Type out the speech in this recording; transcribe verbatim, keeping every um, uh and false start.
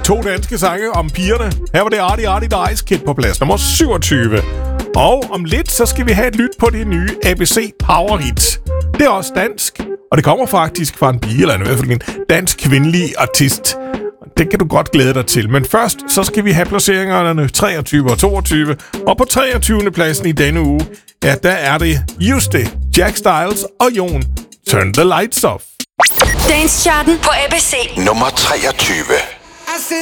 to danske sange om pigerne. Her var det Artie Artie The Ice Kid på plads nummer syvogtyve. Og om lidt, så skal vi have et lyt på det nye A B C Power Hits. Det er også dansk, og det kommer faktisk fra en pige, eller i hvert fald en dansk kvindelig artist. Det kan du godt glæde dig til. Men først, så skal vi have placeringerne treogtyve og toogtyve. Og på treogtyvende pladsen i denne uge, ja, der er det Just det, Jack Styles og Jon. Turn the Lights Off. Dance Charten på A B C. Nummer treogtyve.